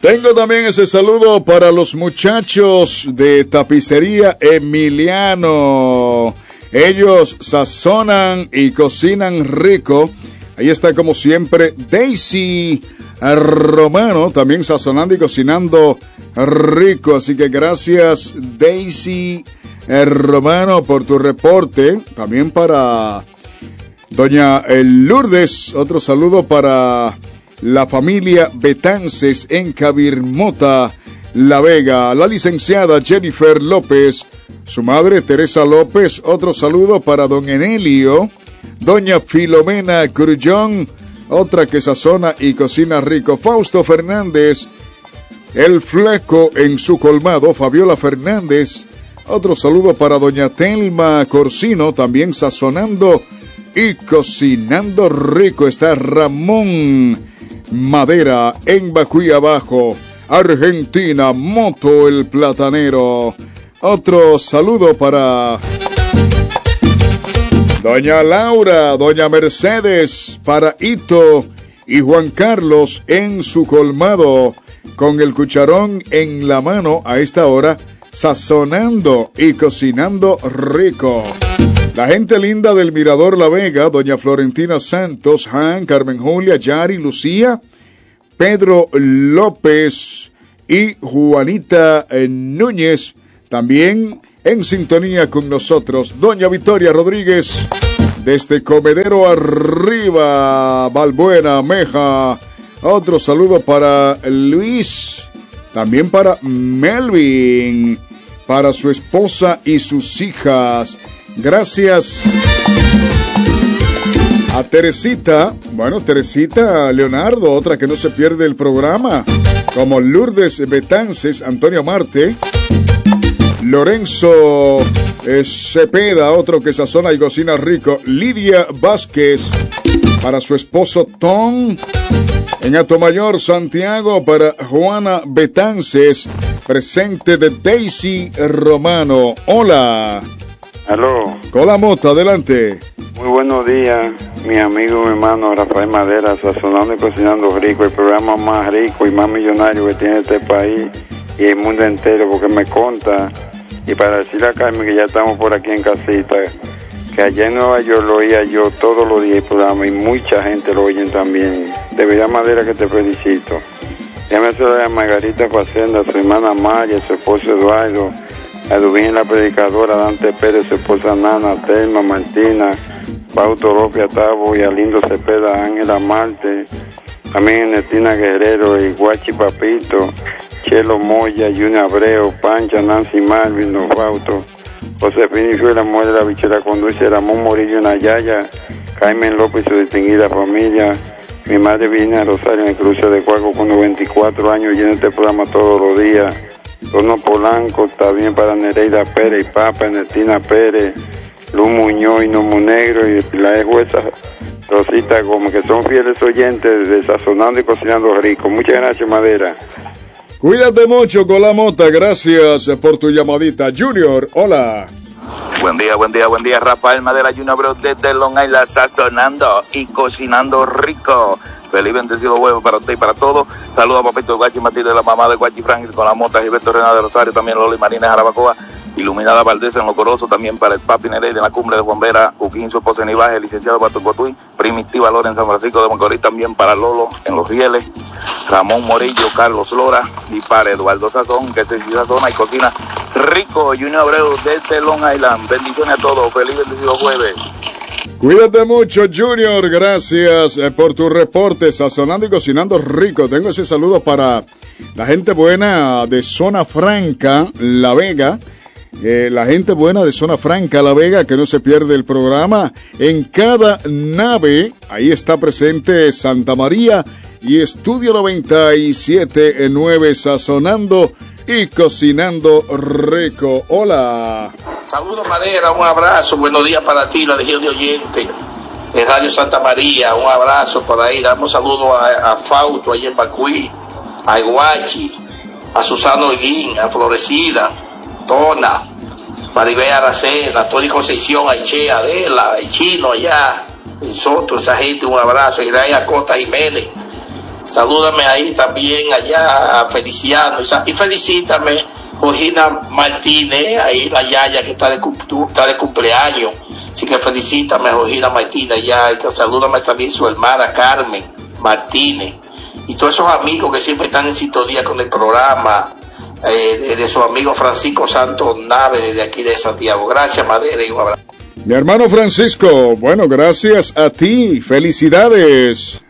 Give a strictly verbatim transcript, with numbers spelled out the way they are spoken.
Tengo también ese saludo para los muchachos de Tapicería Emiliano. Ellos sazonan y cocinan rico. Ahí está como siempre Daisy Romano, también sazonando y cocinando rico. Así que gracias Daisy Romano por tu reporte. También para doña Lourdes, otro saludo para la familia Betances en Cabirmota, La Vega. La licenciada Jennifer López, su madre Teresa López, otro saludo para don Enelio. Doña Filomena Crullón, otra que sazona y cocina rico. Fausto Fernández, el fleco en su colmado. Fabiola Fernández, otro saludo para doña Telma Corsino, también sazonando y cocinando rico. Está Ramón Madera en Bacuy Abajo, Argentina. Moto el Platanero, otro saludo para doña Laura, doña Mercedes, para Ito y Juan Carlos en su colmado, con el cucharón en la mano a esta hora, sazonando y cocinando rico. La gente linda del Mirador La Vega, doña Florentina Santos, Han, Carmen Julia, Yari, Lucía, Pedro López y Juanita Núñez, también en sintonía con nosotros. Doña Victoria Rodríguez, desde Comedero Arriba, Balbuena, Meja. Otro saludo para Luis, también para Melvin, para su esposa y sus hijas. Gracias a Teresita, bueno, Teresita Leonardo, otra que no se pierde el programa, como Lourdes Betances, Antonio Marte, Lorenzo eh, Cepeda, otro que sazona y cocina rico, Lidia Vázquez, para su esposo Tom, en Atomayor, Santiago, para Juana Betances, presente de Daisy Romano. Hola. Aló. Hola Mota, adelante. Muy buenos días, mi amigo, mi hermano Rafael Madera, sazonando y cocinando rico, el programa más rico y más millonario que tiene este país y el mundo entero, porque me conta, y para decirle a Carmen que ya estamos por aquí en casita, que allá en Nueva York lo oía yo todos los días el programa y mucha gente lo oyen también. De verdad, Madera, que te felicito. Llámese a Margarita Facenda, a su hermana María, a su esposo Eduardo, a Dubín la predicadora, Dante Pérez, su esposa Nana, Telma, Martina, Bauto López Tavo y a Lindo Cepeda, Ángela Marte, también Ernestina Guerrero, y Guachi Papito, Chelo Moya, Junior Abreu, Pancha, Nancy Marvin, Don Fausto, Josefina y la mujer de la bichera conduce, Ramón Morillo Nayaya, Carmen López y su distinguida familia. Mi madre viene a Rosario en el cruce de Cuaco con veinticuatro años y en este programa todos los días. Tono Polanco, también para Nereida Pérez y Papa, Ernestina Pérez, Luz Muñoz y Nomo Negro y Pilar de Jueza, Rosita Gómez, que son fieles oyentes de Sazonando y Cocinando Rico. Muchas gracias, Madera. Cuídate mucho con la Mota, gracias por tu llamadita. Junior, hola. Buen día, buen día, buen día, Rafael Madera Junior Bro desde Long Island, sazonando y cocinando rico. Feliz bendecido huevo para usted y para todos. Saludos a Papito Guachi Matilde, de la mamá de Guachi Frank con la Mota, Gilberto Renal de Rosario, también Loli Marina Jarabacoa, Iluminada Valdés en Lo Corozo, también para el Papi Nereida en la cumbre de Bombera, Uquín, su esposa Nivaje, el licenciado Pato Cotuí, Primitiva Lora en San Francisco de Macorís, también para Lolo en Los Rieles, Ramón Morillo, Carlos Lora y para Eduardo Sazón, que se sazona y cocina rico. Junior Abreu desde Long Island. Bendiciones a todos. Feliz bendecido jueves. Cuídate mucho, Junior. Gracias eh, por tu reporte. Sazonando y cocinando rico. Tengo ese saludo para la gente buena de Zona Franca, La Vega. Eh, la gente buena de Zona Franca, La Vega, que no se pierde el programa. En cada nave, ahí está presente Santa María y Estudio noventa y siete punto nueve, sazonando y cocinando rico. Hola. Saludos, Madera, un abrazo, buenos días para ti, la legión de oyentes de Radio Santa María, un abrazo por ahí, damos saludos a, a Fausto, allá en Bacuí, a Iguachi, a Susano Eguín, a Florecida, Tona, Maribel Aracena, Tony Concepción, Aiche, Adela, el Chino allá, el Soto, esa gente, un abrazo, Israel Acosta Jiménez, Salúdame ahí también allá a Feliciano y felicítame Georgina Martínez, ahí la yaya que está de, está de cumpleaños. Así que felicítame a Georgina Martínez allá y salúdame también su hermana Carmen Martínez y todos esos amigos que siempre están en sintonía con el programa, eh, de, de su amigo Francisco Santos Nave desde aquí de Santiago. Gracias, Madera, y un abrazo. Mi hermano Francisco, bueno, gracias a ti, felicidades.